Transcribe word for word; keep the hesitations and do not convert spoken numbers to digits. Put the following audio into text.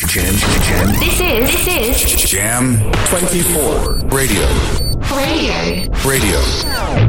Jam, jam. This is, this is Jam twenty-four Radio. Radio. Radio.